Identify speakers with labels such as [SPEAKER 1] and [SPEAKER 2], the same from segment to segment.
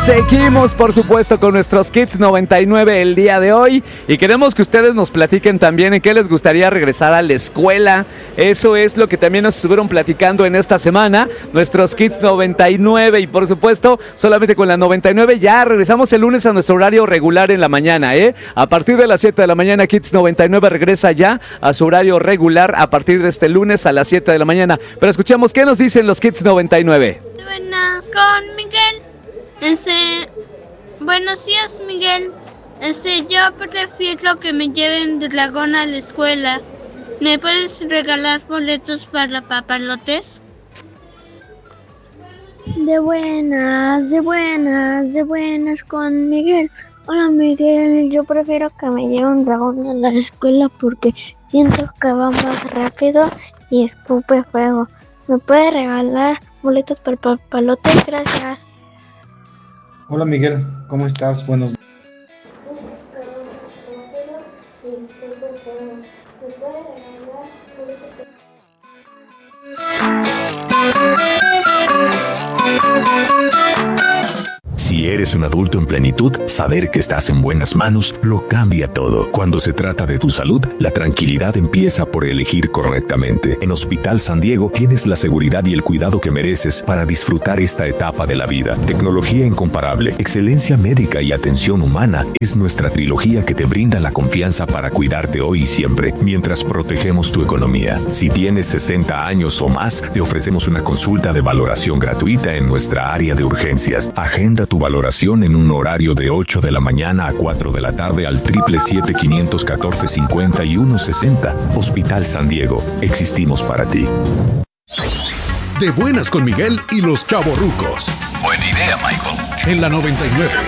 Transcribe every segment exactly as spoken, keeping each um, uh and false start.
[SPEAKER 1] Seguimos, por supuesto, con nuestros Kids noventa y nueve el día de hoy y queremos que ustedes nos platiquen también en qué les gustaría regresar a la escuela. Eso es lo que también nos estuvieron platicando en esta semana nuestros Kids noventa y nueve y, por supuesto, solamente con la noventa y nueve ya regresamos el lunes a nuestro horario regular en la mañana, ¿eh? A partir de las siete de la mañana, Kids noventa y nueve regresa ya a su horario regular a partir de este lunes a las siete de la mañana. Pero escuchamos qué nos dicen los Kids noventa y nueve.
[SPEAKER 2] Buenas, con Miguel. Ese, buenos días, Miguel. Ese, yo prefiero que me lleven de Dragón a la escuela. ¿Me puedes regalar boletos para papalotes?
[SPEAKER 3] De buenas, de buenas, de buenas con Miguel. Hola, Miguel, yo prefiero que me lleve un dragón a la escuela porque siento que va más rápido y escupe fuego. ¿Me puede regalar boletos para papalotes? Gracias.
[SPEAKER 4] Hola Miguel, ¿cómo estás? Buenos días.
[SPEAKER 5] Si eres un adulto en plenitud, saber que estás en buenas manos lo cambia todo. Cuando se trata de tu salud, la tranquilidad empieza por elegir correctamente. En Hospital San Diego tienes la seguridad y el cuidado que mereces para disfrutar esta etapa de la vida. Tecnología incomparable, excelencia médica y atención humana es nuestra trilogía que te brinda la confianza para cuidarte hoy y siempre, mientras protegemos tu economía. Si tienes sesenta años o más, te ofrecemos una consulta de valoración gratuita en nuestra área de urgencias. Agenda tu valoración en un horario de ocho de la mañana a cuatro de la tarde al siete siete siete, quinientos catorce, cincuenta y uno sesenta. Hospital San Diego. Existimos para ti.
[SPEAKER 6] De buenas con Miguel y los chavorrucos.
[SPEAKER 7] Buena idea, Michael.
[SPEAKER 6] En la noventa y nueve.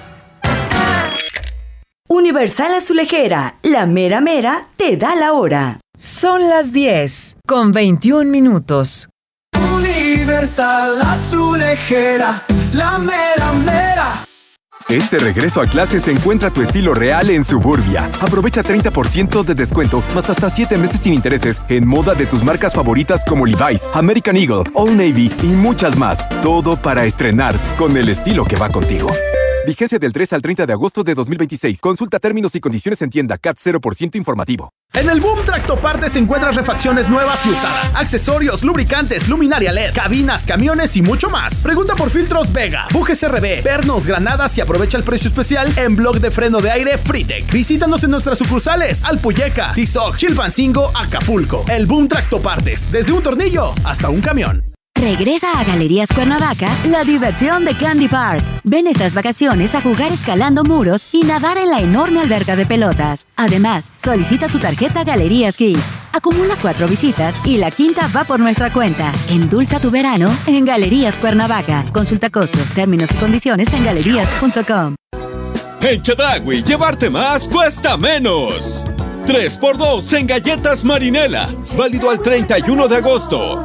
[SPEAKER 8] Universal Azulejera, la mera mera te da la hora.
[SPEAKER 9] Son las diez con veintiún minutos.
[SPEAKER 10] Universal Azulejera, la mera mera.
[SPEAKER 11] Este regreso a clases encuentra tu estilo real en Suburbia. Aprovecha treinta por ciento de descuento, más hasta siete meses sin intereses en moda de tus marcas favoritas como Levi's, American Eagle, Old Navy y muchas más. Todo para estrenar con el estilo que va contigo. Vigencia del tres al treinta de agosto de dos mil veintiséis. Consulta términos y condiciones en tienda. C A T cero por ciento informativo.
[SPEAKER 12] En el Boom Tractopartes encuentras refacciones nuevas y usadas, accesorios, lubricantes, luminaria L E D, cabinas, camiones y mucho más. Pregunta por filtros Vega, bujes R B, pernos, granadas y aprovecha el precio especial en bloque de freno de aire Fritec. Visítanos en nuestras sucursales Alpuyeca, Tizoc, Chilpancingo, Acapulco. El Boom Tractopartes, desde un tornillo hasta un camión.
[SPEAKER 13] Regresa a Galerías Cuernavaca la diversión de Candy Park. Ven estas vacaciones a jugar escalando muros y nadar en la enorme alberca de pelotas. Además, solicita tu tarjeta Galerías Kids. Acumula cuatro visitas y la quinta va por nuestra cuenta. Endulza tu verano en Galerías Cuernavaca. Consulta costo, términos y condiciones en galerías punto com.
[SPEAKER 14] En Chedraui, llevarte más cuesta menos. tres por dos en galletas Marinela. Válido al treinta y uno de agosto.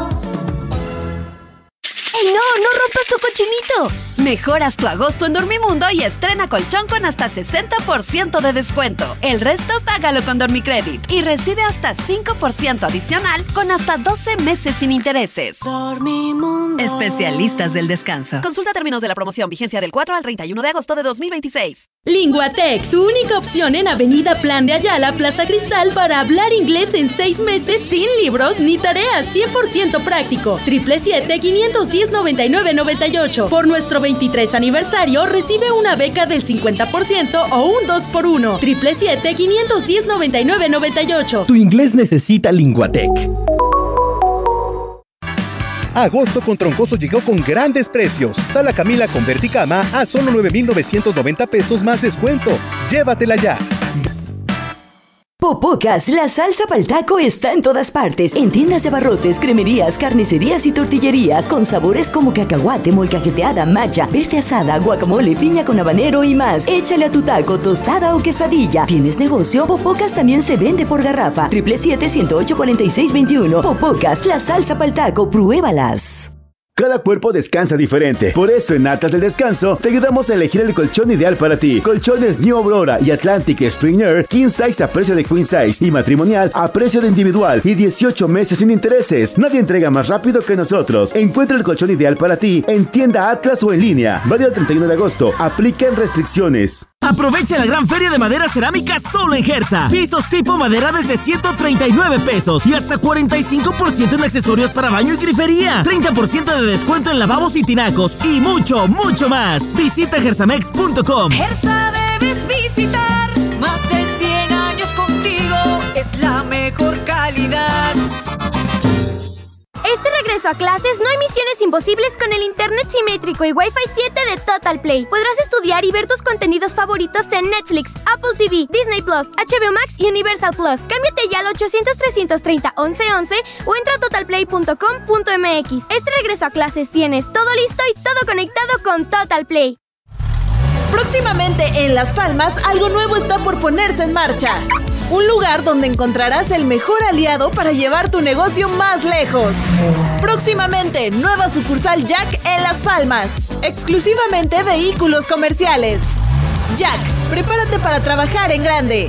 [SPEAKER 13] ¡Ey, no! ¡No rompas tu cochinito! Mejoras tu agosto en Dormimundo y estrena colchón con hasta sesenta por ciento de descuento. El resto págalo con Dormicredit y recibe hasta cinco por ciento adicional con hasta doce meses sin intereses. Dormimundo. Especialistas del descanso. Consulta términos de la promoción. Vigencia del cuatro al treinta y uno de agosto de dos mil veintiséis.
[SPEAKER 15] Linguatec, tu única opción en Avenida Plan de Ayala, Plaza Cristal, para hablar inglés en seis meses sin libros ni tareas, cien por ciento práctico. Triple siete, quinientos diez, noventa y nueve, noventa y ocho. Por nuestro veintitrés aniversario, recibe una beca del cincuenta por ciento o un dos por uno. Triple siete, quinientos diez, noventa y nueve, noventa y ocho.
[SPEAKER 16] Tu inglés necesita Linguatec.
[SPEAKER 17] Agosto con Troncoso llegó con grandes precios. Sala Camila con Verticama a solo nueve mil novecientos noventa pesos más descuento. Llévatela ya.
[SPEAKER 8] Popocas, la salsa pa'l taco está en todas partes, en tiendas de abarrotes, cremerías, carnicerías y tortillerías, con sabores como cacahuate, molcajeteada, macha, verde asada, guacamole, piña con habanero y más. Échale a tu taco, tostada o quesadilla. ¿Tienes negocio? Popocas también se vende por garrafa. Triple siete, ciento ocho, cuarenta y seis veintiuno. Popocas, la salsa pa'l taco, pruébalas.
[SPEAKER 7] Cada cuerpo descansa diferente. Por eso en Atlas del Descanso te ayudamos a elegir el colchón ideal para ti. Colchones New Aurora y Atlantic Spring Air King Size a precio de Queen Size y matrimonial a precio de individual y dieciocho meses sin intereses. Nadie entrega más rápido que nosotros. Encuentra el colchón ideal para ti en tienda Atlas o en línea. Válido el treinta y uno de agosto. Aplican restricciones.
[SPEAKER 18] Aprovecha la gran feria de madera cerámica solo en Gersa. Pisos tipo madera desde ciento treinta y nueve pesos y hasta cuarenta y cinco por ciento en accesorios para baño y grifería. treinta por ciento de descuento en lavabos y tinacos y mucho, mucho más. Visita gersamex punto com.
[SPEAKER 19] Gersa debes visitar. Más de cien años contigo. Es la mejor calidad.
[SPEAKER 20] Este regreso a clases no hay misiones imposibles con el internet simétrico y Wi-Fi siete de Total Play. Podrás estudiar y ver tus contenidos favoritos en Netflix, Apple T V, Disney Plus, H B O Max y Universal Plus. Cámbiate ya al ochocientos, trescientos treinta, once once o entra a total play punto com punto m x. Este regreso a clases tienes todo listo y todo conectado con Total Play.
[SPEAKER 15] Próximamente en Las Palmas, algo nuevo está por ponerse en marcha. Un lugar donde encontrarás el mejor aliado para llevar tu negocio más lejos. Próximamente, nueva sucursal Jack en Las Palmas. Exclusivamente vehículos comerciales. Jack, prepárate para trabajar en grande.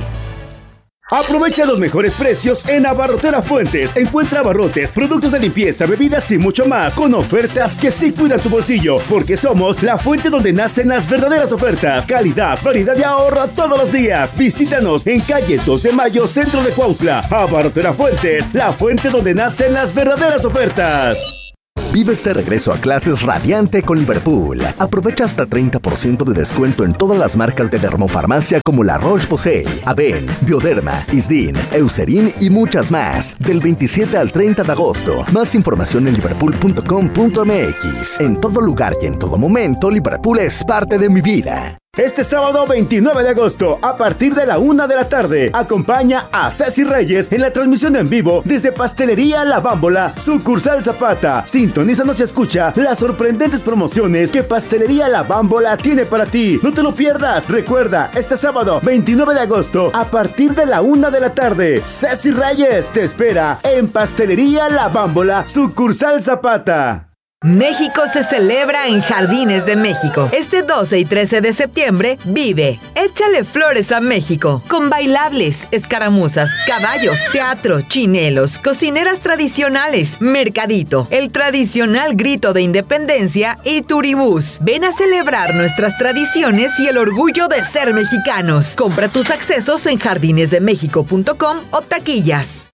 [SPEAKER 7] Aprovecha los mejores precios en Abarrotera Fuentes. Encuentra abarrotes, productos de limpieza, bebidas y mucho más con ofertas que sí cuidan tu bolsillo, porque somos la fuente donde nacen las verdaderas ofertas. Calidad, variedad y ahorro todos los días. Visítanos en calle dos de mayo, centro de Cuautla. Abarrotera Fuentes, la fuente donde nacen las verdaderas ofertas.
[SPEAKER 21] Vive este regreso a clases radiante con Liverpool. Aprovecha hasta treinta por ciento de descuento en todas las marcas de dermofarmacia como la Roche-Posay, Aven, Bioderma, Isdin, Eucerin y muchas más. Del veintisiete al treinta de agosto. Más información en liverpool punto com punto m x. En todo lugar y en todo momento, Liverpool es parte de mi vida.
[SPEAKER 7] Este sábado veintinueve de agosto, a partir de la una de la tarde, acompaña a Ceci Reyes en la transmisión en vivo desde Pastelería La Bámbola, sucursal Zapata. Sintonízanos y escucha las sorprendentes promociones que Pastelería La Bámbola tiene para ti. No te lo pierdas. Recuerda, este sábado veintinueve de agosto, a partir de la una de la tarde, Ceci Reyes te espera en Pastelería La Bámbola, sucursal Zapata.
[SPEAKER 9] México se celebra en Jardines de México. Este doce y trece de septiembre, vive Échale Flores a México, con bailables, escaramuzas, caballos, teatro, chinelos, cocineras tradicionales, mercadito, el tradicional grito de independencia y turibús. Ven a celebrar nuestras tradiciones y el orgullo de ser mexicanos. Compra tus accesos en jardines de méxico punto com o taquillas.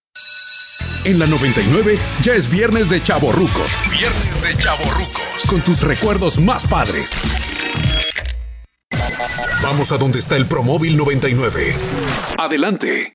[SPEAKER 6] En la noventa y nueve ya es viernes de chavorrucos. Viernes de chavorrucos. Con tus recuerdos más padres. Vamos a donde está el Promóvil noventa y nueve. Adelante.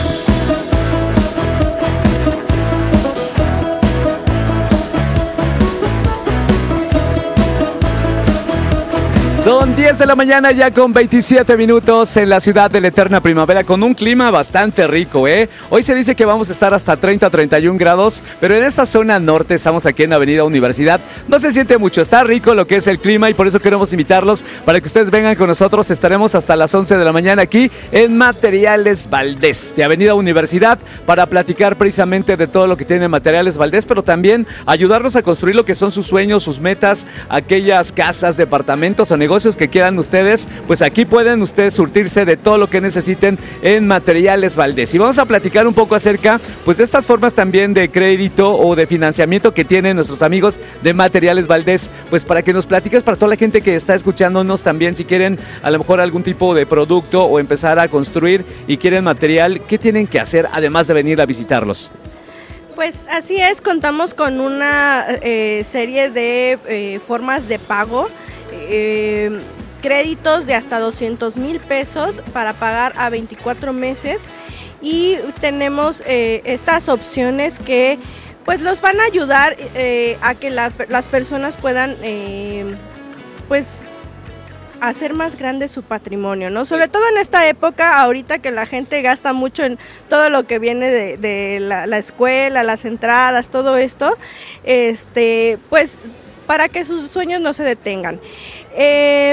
[SPEAKER 1] Son diez de la mañana ya con veintisiete minutos en la ciudad de la eterna primavera con un clima bastante rico, ¿eh? Hoy se dice que vamos a estar hasta treinta, treinta y un grados, pero en esa zona norte, estamos aquí en Avenida Universidad, no se siente mucho, está rico lo que es el clima y por eso queremos invitarlos para que ustedes vengan con nosotros. Estaremos hasta las once de la mañana aquí en Materiales Valdés de Avenida Universidad para platicar precisamente de todo lo que tiene Materiales Valdés, pero también ayudarnos a construir lo que son sus sueños, sus metas, aquellas casas, departamentos o negocios que quieran ustedes, pues aquí pueden ustedes surtirse de todo lo que necesiten en Materiales Valdés. Y vamos a platicar un poco acerca pues de estas formas también de crédito o de financiamiento que tienen nuestros amigos de Materiales Valdés, pues para que nos platiques para toda la gente que está escuchándonos también, si quieren a lo mejor algún tipo de producto o empezar a construir y quieren material, ¿qué tienen que hacer además de venir a visitarlos?
[SPEAKER 22] Pues así es, contamos con una eh, serie de eh, formas de pago. Eh, créditos de hasta doscientos mil pesos para pagar a veinticuatro meses y tenemos eh, estas opciones que pues los van a ayudar eh, a que la, las personas puedan eh, pues hacer más grande su patrimonio, ¿no? Sobre todo en esta época, ahorita que la gente gasta mucho en todo lo que viene de, de la, la escuela, las entradas, todo esto, este, pues para que sus sueños no se detengan. Eh,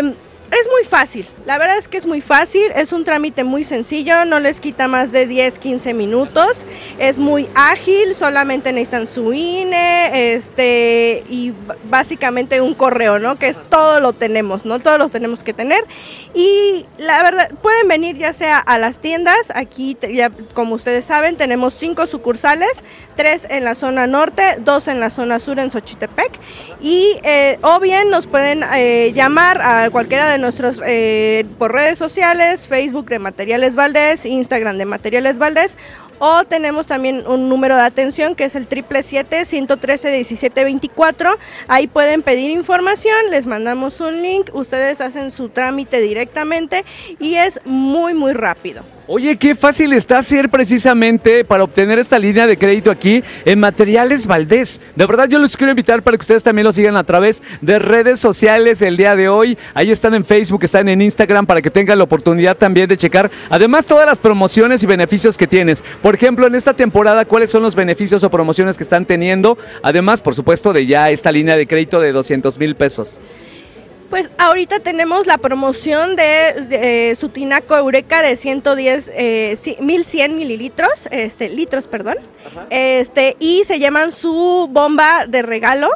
[SPEAKER 22] Es muy fácil, la verdad es que es muy fácil, es un trámite muy sencillo, no les quita más de diez, quince minutos, es muy ágil, solamente necesitan su I N E, este, y básicamente un correo, ¿no? Que es todo lo tenemos, ¿no? Todos los tenemos que tener, y la verdad, pueden venir ya sea a las tiendas, aquí ya como ustedes saben, tenemos cinco sucursales, tres en la zona norte, dos en la zona sur en Xochitepec, y eh, o bien nos pueden eh, llamar a cualquiera de nuestros eh, por redes sociales, Facebook de Materiales Valdés, Instagram de Materiales Valdés, o tenemos también un número de atención que es el siete siete siete, uno uno tres, uno siete dos cuatro. Ahí pueden pedir información, les mandamos un link, ustedes hacen su trámite directamente y es muy muy rápido.
[SPEAKER 1] Oye, qué fácil está hacer precisamente para obtener esta línea de crédito aquí en Materiales Valdés. De verdad yo los quiero invitar para que ustedes también lo sigan a través de redes sociales el día de hoy. Ahí están en Facebook, están en Instagram para que tengan la oportunidad también de checar. Además, todas las promociones y beneficios que tienes. Por ejemplo, en esta temporada, ¿cuáles son los beneficios o promociones que están teniendo? Además, por supuesto, de ya esta línea de crédito de doscientos mil pesos.
[SPEAKER 22] Pues ahorita tenemos la promoción de, de eh, su tinaco Eureka de ciento diez, eh, mil cien mililitros, este, litros, perdón, Ajá. este y se llaman su bomba de regalo.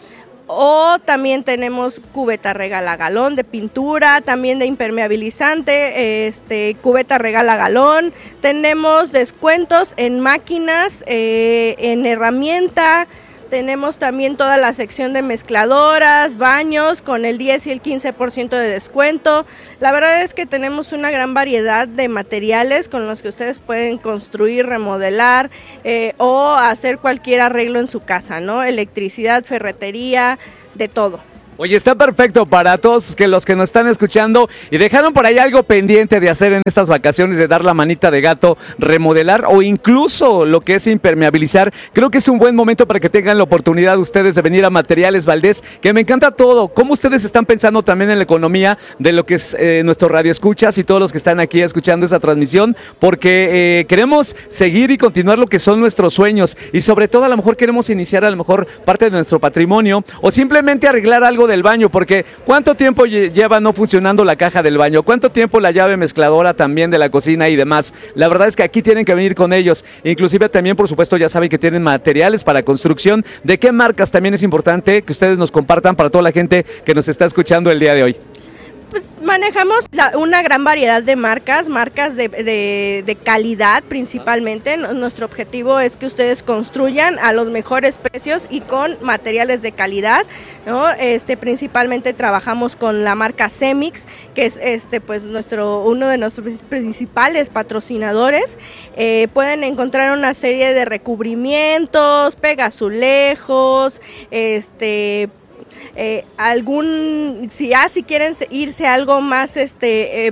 [SPEAKER 22] O también tenemos cubeta regala galón de pintura, también de impermeabilizante, este, cubeta regala galón. Tenemos descuentos en máquinas, eh, en herramienta. Tenemos también toda la sección de mezcladoras, baños, con el diez y el quince por ciento de descuento. La verdad es que tenemos una gran variedad de materiales con los que ustedes pueden construir, remodelar eh, o hacer cualquier arreglo en su casa, ¿no? Electricidad, ferretería, de todo.
[SPEAKER 1] Oye, está perfecto para todos que los que nos están escuchando y dejaron por ahí algo pendiente de hacer en estas vacaciones, de dar la manita de gato, remodelar o incluso lo que es impermeabilizar. Creo que es un buen momento para que tengan la oportunidad ustedes de venir a Materiales Valdés, que me encanta todo. Cómo ustedes están pensando también en la economía de lo que es eh, nuestro radio escuchas y todos los que están aquí escuchando esa transmisión, porque eh, queremos seguir y continuar lo que son nuestros sueños y sobre todo a lo mejor queremos iniciar a lo mejor parte de nuestro patrimonio o simplemente arreglar algo del baño, porque ¿cuánto tiempo lleva no funcionando la caja del baño? ¿Cuánto tiempo la llave mezcladora también de la cocina y demás? La verdad es que aquí tienen que venir con ellos. Inclusive también, por supuesto, ya saben que tienen materiales para construcción. ¿De qué marcas también es importante que ustedes nos compartan para toda la gente que nos está escuchando el día de hoy?
[SPEAKER 22] Pues manejamos la, una gran variedad de marcas, marcas de, de, de calidad principalmente. Nuestro objetivo es que ustedes construyan a los mejores precios y con materiales de calidad, ¿no? Este, principalmente trabajamos con la marca Cemix, que es este, pues nuestro, uno de nuestros principales patrocinadores. Eh, pueden encontrar una serie de recubrimientos, pegazulejos, este... Eh, algún, si ya si quieren irse a algo más este eh,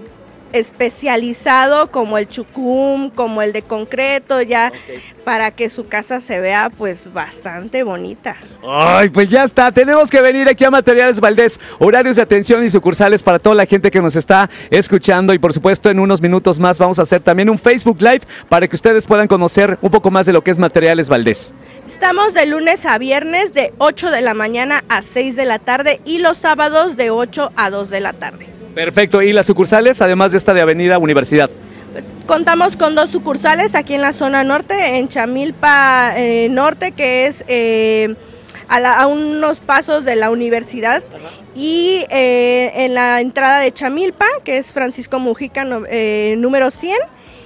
[SPEAKER 22] especializado como el chucum, como el de concreto, ya okay, para que su casa se vea pues bastante bonita.
[SPEAKER 1] Ay, pues ya está, tenemos que venir aquí a Materiales Valdés, horarios de atención y sucursales para toda la gente que nos está escuchando y por supuesto en unos minutos más vamos a hacer también un Facebook Live para que ustedes puedan conocer un poco más de lo que es Materiales Valdés.
[SPEAKER 22] Estamos de lunes a viernes de ocho de la mañana a seis de la tarde y los sábados de ocho a dos de la tarde.
[SPEAKER 1] Perfecto, ¿y las sucursales además de esta de Avenida Universidad?
[SPEAKER 22] Pues, contamos con dos sucursales aquí en la zona norte, en Chamilpa eh, Norte, que es eh, a, la, a unos pasos de la universidad. Ajá. Y eh, en la entrada de Chamilpa, que es Francisco Mujica no, eh, número cien.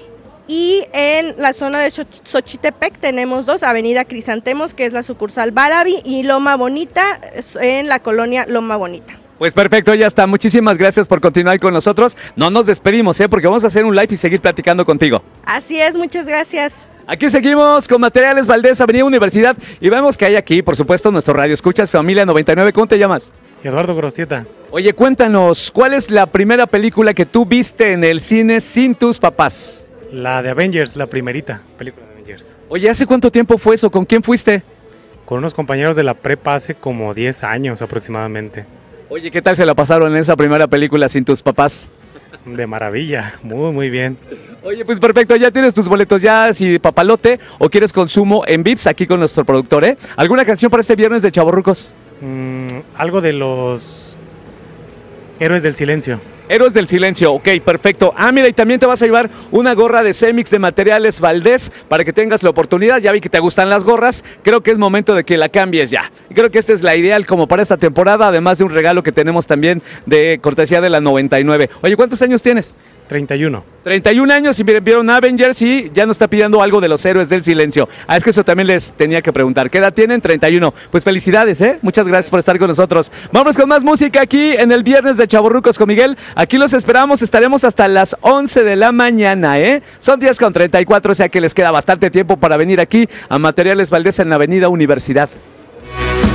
[SPEAKER 22] Y en la zona de Xochitepec tenemos dos, Avenida Crisantemos, que es la sucursal Balabi, y Loma Bonita, en la colonia Loma Bonita.
[SPEAKER 1] Pues perfecto, ya está. Muchísimas gracias por continuar con nosotros. No nos despedimos, ¿eh? Porque vamos a hacer un live y seguir platicando contigo.
[SPEAKER 22] Así es, muchas gracias.
[SPEAKER 1] Aquí seguimos con Materiales Valdés, Avenida Universidad, y vemos que hay aquí, por supuesto, nuestro radio escuchas, Familia noventa y nueve. ¿Cómo te llamas?
[SPEAKER 2] Eduardo Grostieta.
[SPEAKER 1] Oye, cuéntanos, ¿cuál es la primera película que tú viste en el cine sin tus papás?
[SPEAKER 2] La de Avengers, la primerita película de Avengers.
[SPEAKER 1] Oye, ¿hace cuánto tiempo fue eso? ¿Con quién fuiste?
[SPEAKER 2] Con unos compañeros de la prepa hace como diez años aproximadamente.
[SPEAKER 1] Oye, ¿qué tal se la pasaron en esa primera película sin tus papás?
[SPEAKER 2] De maravilla, muy muy bien.
[SPEAKER 1] Oye, pues perfecto, ya tienes tus boletos ya, si papalote o quieres consumo en Vips aquí con nuestro productor, ¿eh? ¿Alguna canción para este viernes de Chavorrucos?
[SPEAKER 2] Mm, algo de los... Héroes del Silencio.
[SPEAKER 1] Héroes del Silencio, ok, perfecto. Ah, mira, y también te vas a llevar una gorra de Cemix de Materiales Valdés para que tengas la oportunidad. Ya vi que te gustan las gorras, creo que es momento de que la cambies ya. Y creo que esta es la ideal como para esta temporada, además de un regalo que tenemos también de cortesía de la noventa y nueve. Oye, ¿cuántos años tienes?
[SPEAKER 2] treinta y uno.
[SPEAKER 1] treinta y un años y miren, vieron Avengers y ya nos está pidiendo algo de los Héroes del Silencio. Ah, es que eso también les tenía que preguntar. ¿Qué edad tienen? treinta y uno. Pues felicidades, ¿eh? Muchas gracias por estar con nosotros. Vamos con más música aquí en el Viernes de Chavorrucos con Miguel. Aquí los esperamos, estaremos hasta las once de la mañana, ¿eh? Son diez con treinta y cuatro, o sea que les queda bastante tiempo para venir aquí a Materiales Valdés en la Avenida Universidad.